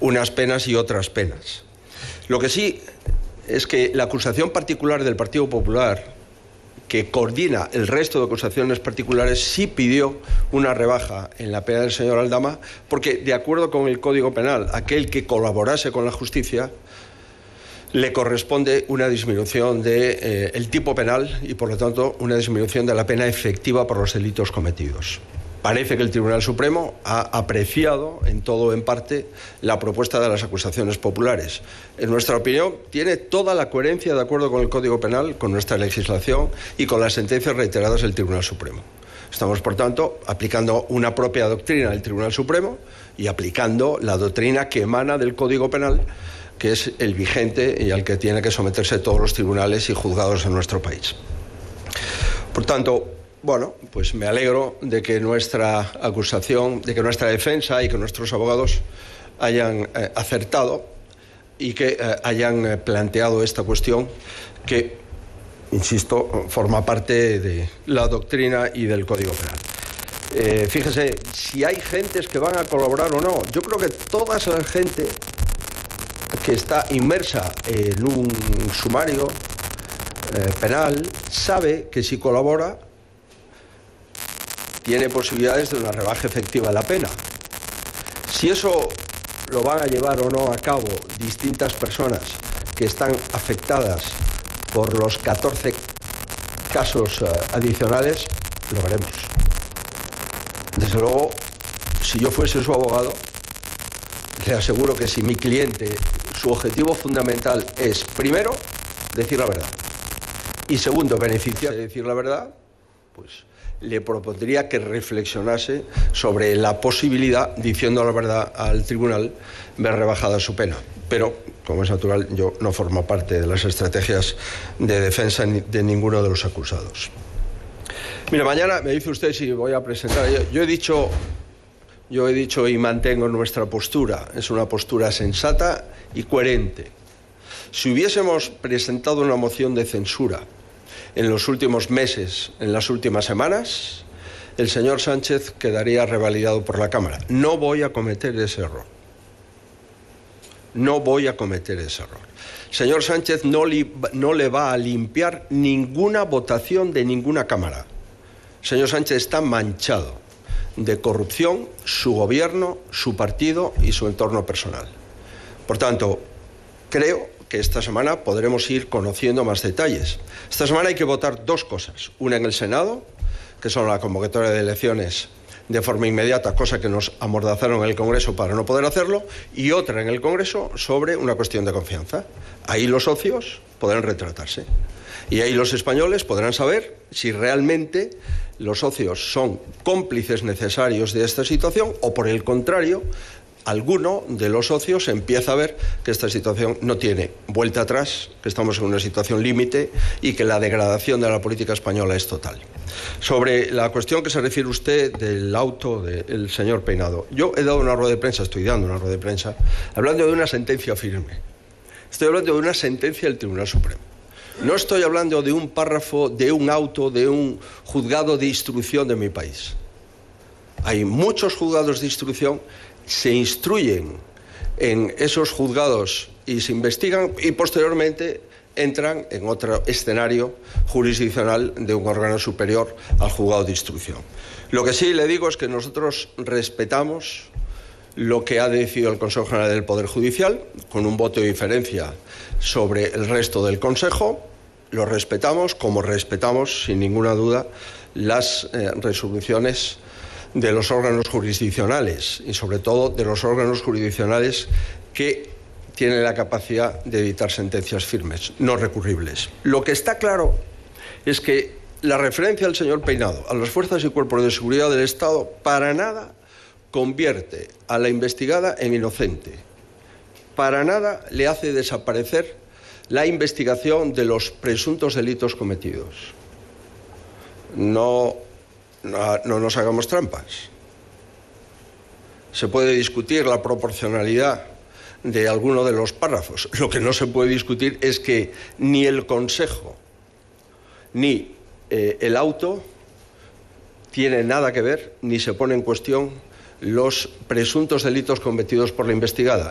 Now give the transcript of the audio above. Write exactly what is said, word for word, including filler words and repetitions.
unas penas y otras penas. Lo que sí es que la acusación particular del Partido Popular, que coordina el resto de acusaciones particulares, sí pidió una rebaja en la pena del señor Aldama, porque de acuerdo con el Código Penal, aquel que colaborase con la justicia le corresponde una disminución del de, eh, tipo penal y, por lo tanto, una disminución de la pena efectiva por los delitos cometidos. Parece que el Tribunal Supremo ha apreciado, en todo o en parte, la propuesta de las acusaciones populares. En nuestra opinión, tiene toda la coherencia de acuerdo con el Código Penal, con nuestra legislación y con las sentencias reiteradas del Tribunal Supremo. Estamos, por tanto, aplicando una propia doctrina del Tribunal Supremo y aplicando la doctrina que emana del Código Penal, que es el vigente y al que tienen que someterse todos los tribunales y juzgados en nuestro país. Por tanto, bueno, pues me alegro de que nuestra acusación, de que nuestra defensa y que nuestros abogados hayan eh, acertado y que eh, hayan eh, planteado esta cuestión que, insisto, forma parte de la doctrina y del Código Penal. Eh, fíjese, si hay gentes que van a colaborar o no, yo creo que toda esa gente que está inmersa en un sumario eh, penal sabe que si colabora tiene posibilidades de una rebaja efectiva de la pena. Si eso lo van a llevar o no a cabo distintas personas que están afectadas por los catorce casos uh, adicionales, lo veremos. Desde luego, si yo fuese su abogado, le aseguro que si mi cliente, su objetivo fundamental es, primero, decir la verdad, y segundo, beneficiar de decir la verdad, pues le propondría que reflexionase sobre la posibilidad, diciendo la verdad al tribunal, de rebajada su pena. Pero, como es natural, yo no formo parte de las estrategias de defensa de ninguno de los acusados. Mira, mañana me dice usted si voy a presentar. Yo, yo he dicho, yo he dicho y mantengo nuestra postura. Es una postura sensata y coherente. Si hubiésemos presentado una moción de censura en los últimos meses, en las últimas semanas, el señor Sánchez quedaría revalidado por la Cámara. No voy a cometer ese error. No voy a cometer ese error. El señor Sánchez no, li, no le va a limpiar ninguna votación de ninguna Cámara. El señor Sánchez está manchado de corrupción, su gobierno, su partido y su entorno personal. Por tanto, creo que esta semana podremos ir conociendo más detalles. Esta semana hay que votar dos cosas. Una en el Senado, que son la convocatoria de elecciones de forma inmediata, cosa que nos amordazaron en el Congreso para no poder hacerlo, y otra en el Congreso sobre una cuestión de confianza. Ahí los socios podrán retratarse. Y ahí los españoles podrán saber si realmente los socios son cómplices necesarios de esta situación o, por el contrario, alguno de los socios empieza a ver que esta situación no tiene vuelta atrás, que estamos en una situación límite y que la degradación de la política española es total. Sobre la cuestión que se refiere usted del auto del señor Peinado, yo he dado una rueda de prensa, estoy dando una rueda de prensa, hablando de una sentencia firme. Estoy hablando de una sentencia del Tribunal Supremo. No estoy hablando de un párrafo, de un auto, de un juzgado de instrucción de mi país. Hay muchos juzgados de instrucción, se instruyen en esos juzgados y se investigan y posteriormente entran en otro escenario jurisdiccional de un órgano superior al juzgado de instrucción. Lo que sí le digo es que nosotros respetamos lo que ha decidido el Consejo General del Poder Judicial, con un voto de diferencia sobre el resto del Consejo. Lo respetamos, como respetamos, sin ninguna duda, las eh, resoluciones de los órganos jurisdiccionales y, sobre todo, de los órganos jurisdiccionales que tienen la capacidad de dictar sentencias firmes, no recurribles. Lo que está claro es que la referencia del señor Peinado a las fuerzas y cuerpos de seguridad del Estado para nada convierte a la investigada en inocente. Para nada le hace desaparecer la investigación de los presuntos delitos cometidos. No, no, no nos hagamos trampas. Se puede discutir la proporcionalidad de alguno de los párrafos. Lo que no se puede discutir es que ni el Consejo ni eh, el auto tienen nada que ver, ni se pone en cuestión los presuntos delitos cometidos por la investigada.